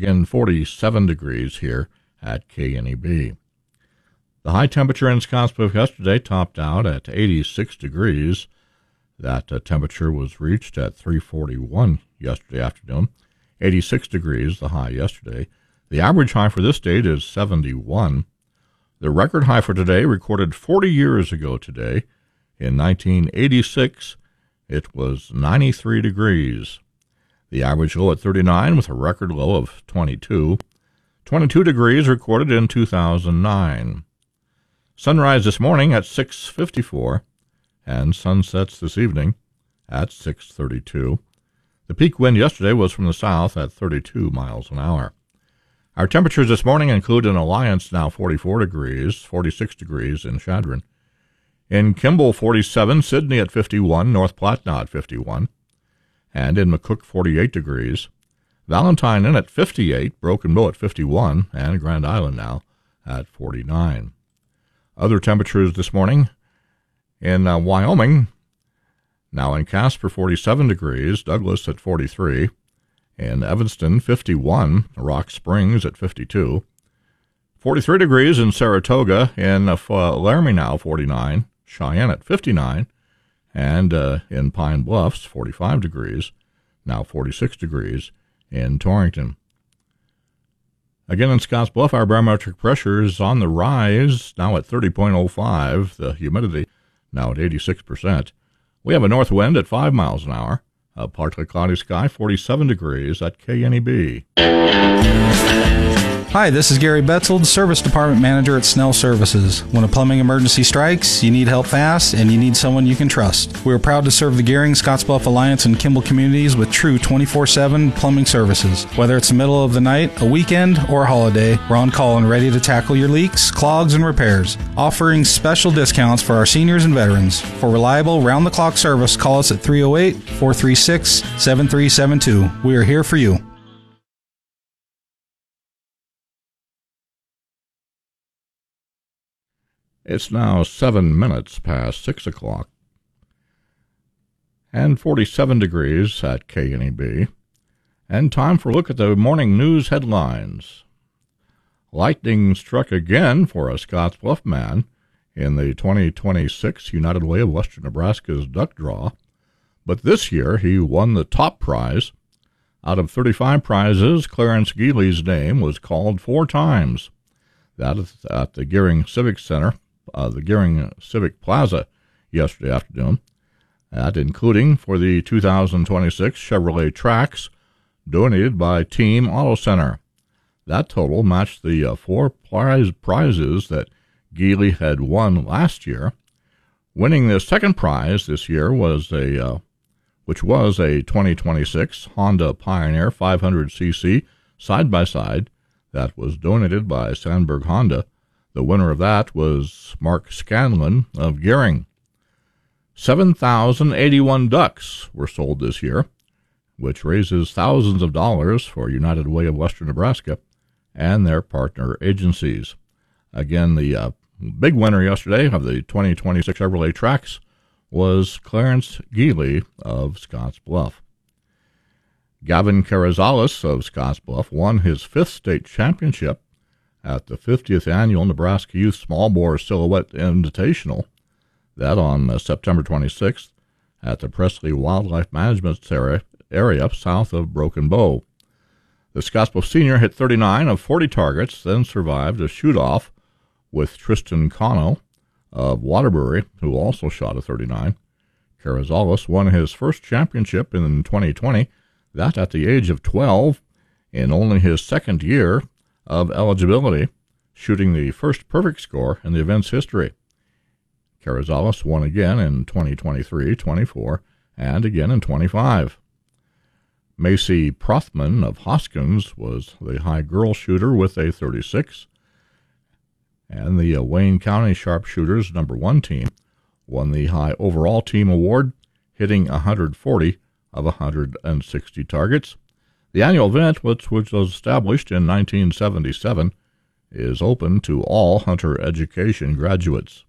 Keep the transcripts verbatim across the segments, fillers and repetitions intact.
Again, forty-seven degrees here at K N E B. The high temperature in Scottsbluff yesterday topped out at eighty-six degrees. That uh, temperature was reached at three forty-one yesterday afternoon. eighty-six degrees, the high yesterday. The average high for this date is seventy-one. The record high for today, recorded forty years ago today, in nineteen eighty-six, it was ninety-three degrees. The average low at thirty-nine with a record low of twenty-two. twenty-two degrees recorded in two thousand nine. Sunrise this morning at six fifty-four, and sunsets this evening at six thirty-two. The peak wind yesterday was from the south at thirty-two miles an hour. Our temperatures this morning include in Alliance now forty-four degrees, forty-six degrees in Chadron. In Kimball, forty-seven, Sydney at fifty-one, North Platte now at fifty-one, and in McCook, forty-eight degrees. Valentine Inn at fifty-eight, Broken Bow at fifty-one, and Grand Island now at forty-nine. Other temperatures this morning in uh, Wyoming, now in Casper, forty-seven degrees, Douglas at forty-three, in Evanston, fifty-one, Rock Springs at fifty-two, forty-three degrees in Saratoga, in uh, Laramie now, forty-nine, Cheyenne at fifty-nine, and uh, in Pine Bluffs, forty-five degrees, now forty-six degrees in Torrington. Again in Scottsbluff, our barometric pressure is on the rise, now at thirty point oh five, the humidity now at eighty-six percent. We have a north wind at five miles an hour. A partly cloudy sky, forty-seven degrees at K N E B. Hi, this is Gary Betzold, Service Department Manager at Snell Services. When a plumbing emergency strikes, you need help fast, and you need someone you can trust. We are proud to serve the Gehring, Scottsbluff Alliance, and Kimball communities with true twenty-four seven plumbing services. Whether it's the middle of the night, a weekend, or a holiday, we're on call and ready to tackle your leaks, clogs, and repairs. Offering special discounts for our seniors and veterans. For reliable, round-the-clock service, call us at three oh eight, four three six, seven three seven two. We are here for you. It's now seven minutes past six o'clock, and forty-seven degrees at K N E B, and time for a look at the morning news headlines. Lightning struck again for a Scottsbluff man in the twenty twenty-six United Way of Western Nebraska's duck draw, but this year he won the top prize. Out of thirty-five prizes, Clarence Geely's name was called four times. That is at the Gehring Civic Center, uh, the Gehring Civic Plaza yesterday afternoon, that including for the two thousand twenty-six Chevrolet Trax donated by Team Auto Center. That total matched the uh, four prize prizes that Geely had won last year. Winning the second prize this year was a, uh, which was a twenty twenty-six Honda Pioneer five hundred c c side-by-side that was donated by Sandberg Honda. The winner of that was Mark Scanlon of Gehring. seven thousand eighty-one ducks were sold this year, which raises thousands of dollars for United Way of Western Nebraska and their partner agencies. Again, the uh, big winner yesterday of the twenty twenty-six Chevrolet Trax was Clarence Geely of Scottsbluff. Gavin Carrizales of Scottsbluff won his fifth state championship at the fiftieth Annual Nebraska Youth Small Bore Silhouette Invitational, that on uh, September twenty-sixth at the Presley Wildlife Management area, area south of Broken Bow. The Scottsbluff senior hit thirty-nine of forty targets, then survived a shoot-off with Tristan Cano of Waterbury, who also shot a thirty-nine. Carrizales won his first championship in twenty twenty, that at the age of twelve, in only his second year of eligibility, shooting the first perfect score in the event's history. Carrizales won again in twenty twenty-three, twenty-four, and again in twenty-five. Macy Prothman of Hoskins was the high girl shooter with a thirty-six, and the uh, Wayne County Sharpshooters number one team won the high overall team award, hitting one hundred forty of one hundred sixty targets. The annual event, which was established in nineteen seventy-seven, is open to all hunter education graduates.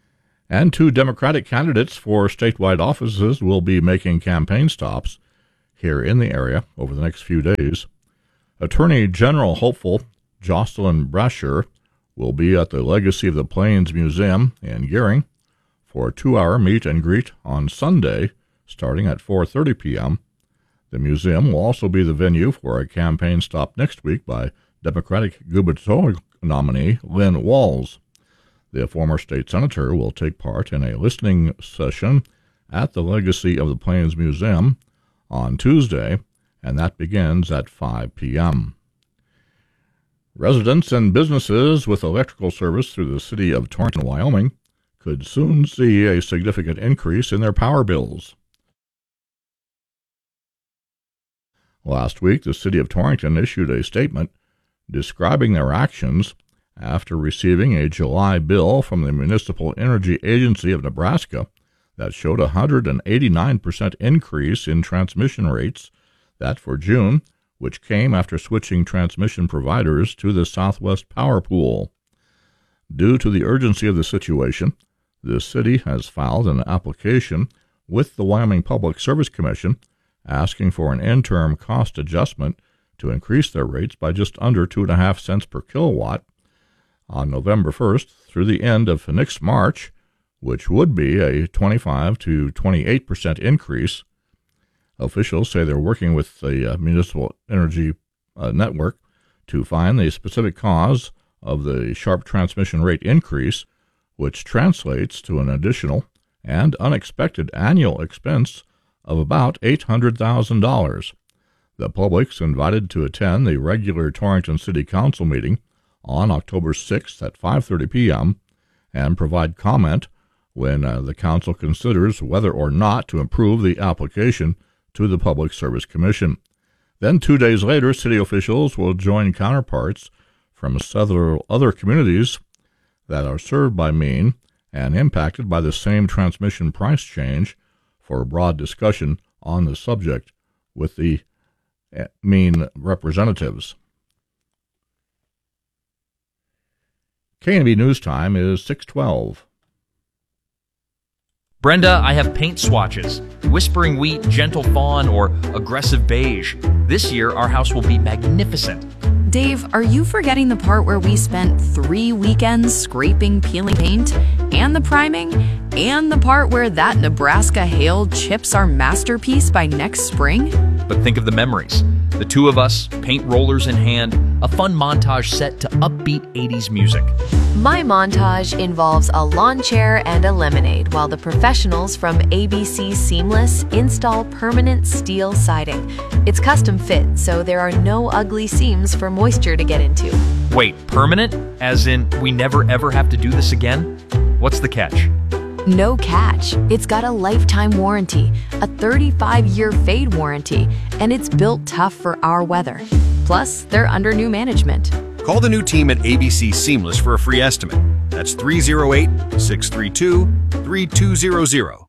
And two Democratic candidates for statewide offices will be making campaign stops here in the area over the next few days. Attorney General hopeful Jocelyn Brasher will be at the Legacy of the Plains Museum in Gering for a two-hour meet and greet on Sunday, starting at four thirty p.m. The museum will also be the venue for a campaign stop next week by Democratic gubernatorial nominee Lynn Walls. The former state senator will take part in a listening session at the Legacy of the Plains Museum on Tuesday, and that begins at five p.m. Residents and businesses with electrical service through the city of Torrington, Wyoming, could soon see a significant increase in their power bills. Last week, the city of Torrington issued a statement describing their actions after receiving a July bill from the Municipal Energy Agency of Nebraska that showed a one hundred eighty-nine percent increase in transmission rates. That for June, which came after switching transmission providers to the Southwest Power Pool. Due to the urgency of the situation, the city has filed an application with the Wyoming Public Service Commission asking for an interim cost adjustment to increase their rates by just under two point five cents per kilowatt on November first through the end of next March, which would be a twenty-five to twenty-eight percent increase. Officials say they're working with the uh, Municipal Energy uh, Network to find the specific cause of the sharp transmission rate increase, which translates to an additional and unexpected annual expense of about eight hundred thousand dollars. The public's invited to attend the regular Torrington City Council meeting on October sixth at five thirty p.m. and provide comment when uh, the council considers whether or not to approve the application to the Public Service Commission. Then two days later, city officials will join counterparts from several other communities that are served by Mean and impacted by the same transmission price change for a broad discussion on the subject with the Mean representatives. K N B News Time is six twelve. Brenda, I have paint swatches. Whispering Wheat, Gentle Fawn, or Aggressive Beige. This year, our house will be magnificent. Dave, are you forgetting the part where we spent three weekends scraping, peeling paint, and the priming, and the part where that Nebraska hail chips our masterpiece by next spring? But think of the memories. The two of us, paint rollers in hand, a fun montage set to upbeat eighties music. My montage involves a lawn chair and a lemonade while the professionals from A B C Seamless install permanent steel siding. It's custom fit, so there are no ugly seams for moisture to get into. Wait, permanent? As in, we never ever have to do this again? What's the catch? No catch. It's got a lifetime warranty, a thirty-five year fade warranty, and it's built tough for our weather. Plus, they're under new management. Call the new team at A B C Seamless for a free estimate. That's three oh eight, six three two, three two zero zero.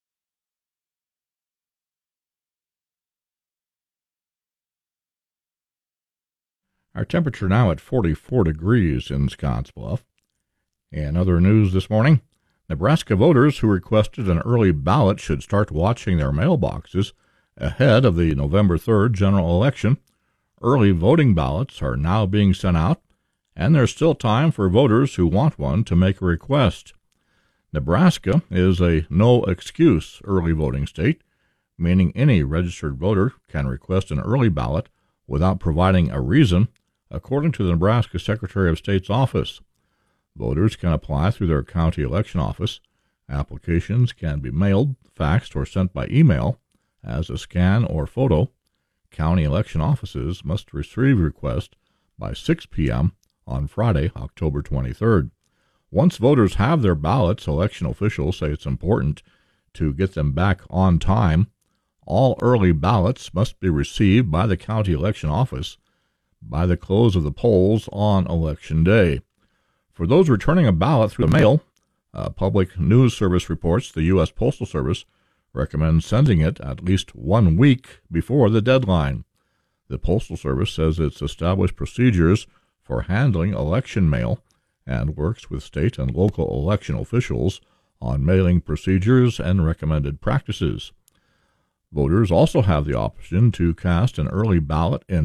Our temperature now at forty-four degrees in Scottsbluff. In other news this morning, Nebraska voters who requested an early ballot should start watching their mailboxes ahead of the November third general election. Early voting ballots are now being sent out, and there's still time for voters who want one to make a request. Nebraska is a no-excuse early voting state, meaning any registered voter can request an early ballot without providing a reason, according to the Nebraska Secretary of State's office. Voters can apply through their county election office. Applications can be mailed, faxed, or sent by email as a scan or photo. County election offices must receive requests by six p.m. on Friday, October twenty-third. Once voters have their ballots, election officials say it's important to get them back on time. All early ballots must be received by the county election office by the close of the polls on Election Day. For those returning a ballot through the mail, uh, Public News Service reports the U S Postal Service recommends sending it at least one week before the deadline. The Postal Service says it's established procedures for handling election mail and works with state and local election officials on mailing procedures and recommended practices. Voters also have the option to cast an early ballot in